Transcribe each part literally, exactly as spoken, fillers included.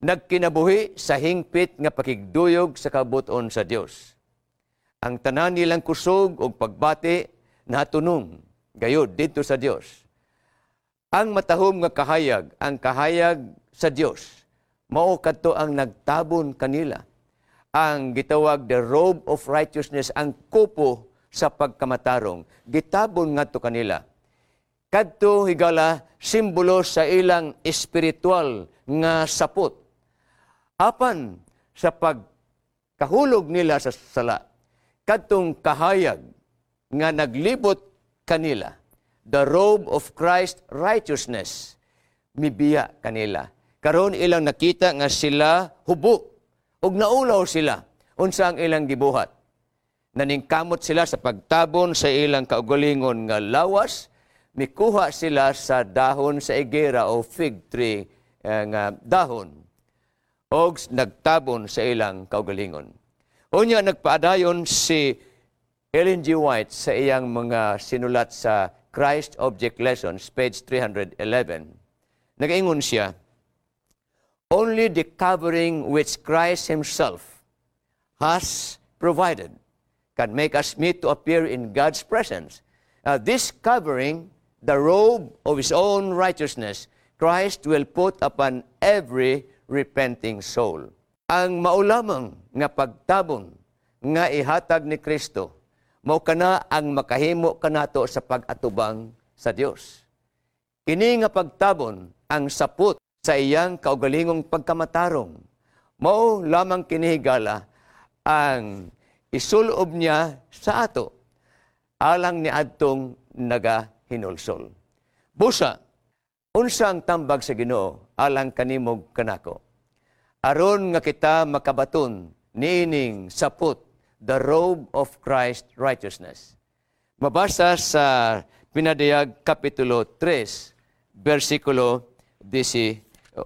nagkinabuhi sa hingpit nga pakigduyog sa kabuton sa Dios. Ang tanan nilang kusog o pagbati natunong gayud dito sa Dios. Ang matahom nga kahayag, ang kahayag sa Dios, mao kadto ang nagtabon kanila. Ang gitawag the robe of righteousness, ang kupo sa pagkamatarong, gitabon ngadto kanila. Kadto higala simbolo sa ilang espiritual nga sapot. Apan sa pagkahulog nila sa sala, kadtong kahayag nga naglibot kanila, the robe of Christ righteousness, mibiya kanila. Karon ilang nakita nga sila hubo, ug naulaw sila, unsa ang ilang gibuhat. Naningkamot sila sa pagtabon sa ilang kaugalingon nga lawas, mikuha sila sa dahon sa igera o fig tree eh, nga dahon, o nagtabon sa ilang kaugalingon. Unya nagpaadayon si Ellen G. White sa iyang mga sinulat sa Christ Object Lessons, page three eleven. Nag-ingon siya, only the covering which Christ Himself has provided can make us meet to appear in God's presence. Uh, this covering, the robe of His own righteousness, Christ will put upon every repenting soul. Ang maulamang nga pagtabon nga ihatag ni Kristo, mao kana ang makahimo kanato sa pag-atubang sa Dios. Kini nga pagtabon ang sapot sa iyang kaugalingong pagkamatarong. Mao lamang kinihigala ang isulob niya sa ato alang ni adtong nagahinulsol. Busa, unsa ang tambag sa Ginoo alang kanimog kanako? Aron nga kita makabaton niining sapot, the robe of Christ righteousness. Mabasa sa Pinadayag Kapitulo three, versikulo eighteen.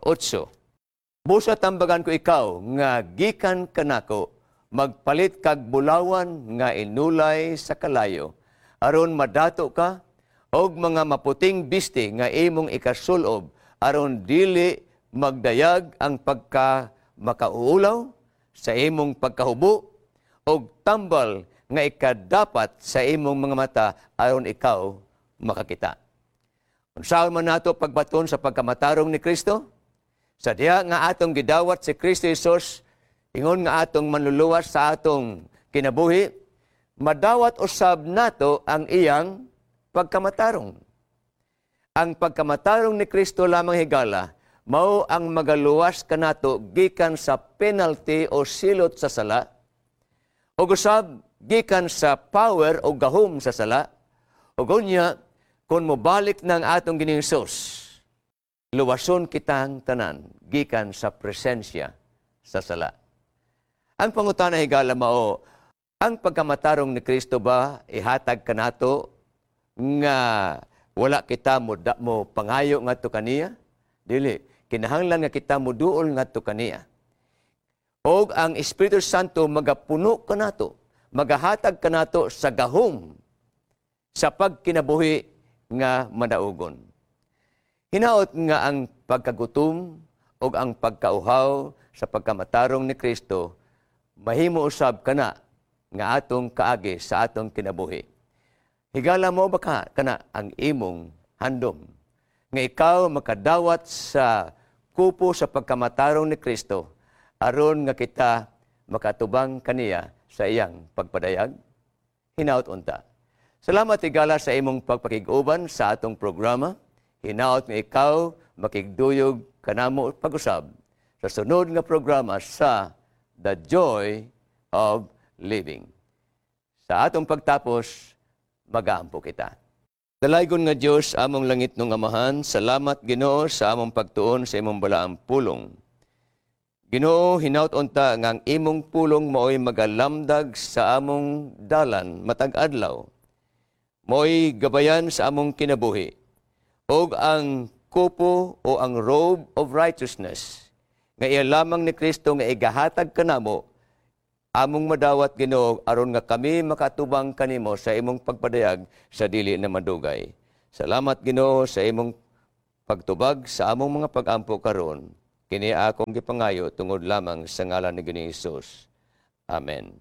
Busa tambagan ko ikaw nga gikan kanako, magpalit kag bulawan nga inulay sa kalayo, aron madato ka, og mga maputing biste nga imong ikasulob, aron dili magdayag ang pagka makauulaw sa imong pagkahubo, og tambal nga ikadapat sa imong mga mata, aron ikaw makakita. Unsaon man nato pagbaton sa pagkamatarong ni Kristo? Sa diha nga atong gidawat si Kristo Jesus, ingon nga atong manluluwas sa atong kinabuhi, madawat usab nato ang iyang pagkamatarong. Ang pagkamatarong ni Kristo lamang higala, mao ang magaluwas kanato gikan sa penalty o silot sa sala, o usab gikan sa power o gahom sa sala, o gunya, kung mobalik ng atong Ginoong Hesus, luwason kitang tanan gikan sa presensya sa sala. Ang pangutana higala mao, ang pagkamatarong ni Kristo ba ihatag kanato nga wala kita mo, da, mo pangayo ngadto kaniya? Dili, kinahanglan nga kita mo duol ngadto kaniya. Og ang Espiritu Santo magapuno kanato, magahatag kanato sa gahom sa pagkinabuhi nga madaugon. Hinaot nga ang pagkagutom o ang pagkauhaw sa pagkamatarong ni Kristo, mahimo usab kana nga atong kaagi sa atong kinabuhi. Higala mo baka kana ang imong handom, nga ikaw makadawat sa kupo sa pagkamatarong ni Kristo, aron nga kita makatubang kaniya sa iyang pagpadayag? Hinaot unta. Salamat higala sa imong pagpakiguban sa atong programa. Hinaot nga ikaw makigduyog kanamo pag-usab sa sunod nga programa sa The Joy of Living. Sa atong pagtapos, mag-aampo kita. Dalaygon nga Dios, among langit nung amahan, salamat Ginoo sa among pagtuon sa imong balaang pulong. Ginoo, hinaut unta nga ang imong pulong mao'y magalamdag sa among dalan matag adlaw. Mo'y gabayan sa among kinabuhi. Og ang kupo o ang robe of righteousness, nga iya lamang ni Kristo nga igahatag kanamo, among madawat Ginoo aron nga kami makatubang kanimo sa imong pagpadayag sa dili na madugay. Salamat Ginoo sa imong pagtubag sa among mga pag-ampo karon. Kini akong gipangayo tungod lamang sa ngalan ni Ginoong Hesus. Amen.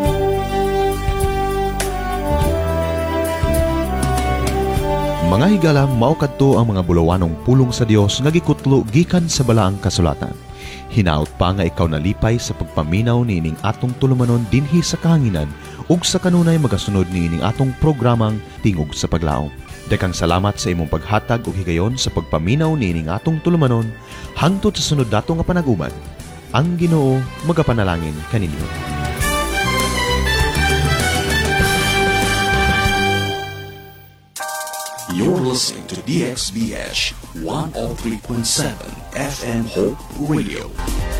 Mga higala, mao kadto ang mga bulawanong pulong sa Dios nga gikutlo gikan sa balaang kasulatan. Hinaot pa nga ikaw nalipay sa pagpaminaw niining atong tulumanon dinhi sa kahanginan ug sa kanunay magasunod niining atong programang Tingog sa Paglaom. Dakang salamat sa imong paghatag ug higayon sa pagpaminaw niining atong tulumanon hangtod sa sunod dato nga panag-uban. Ang Ginoo magapanalangin kaninyo. You're listening to D X B H one oh three point seven F M Hope Radio.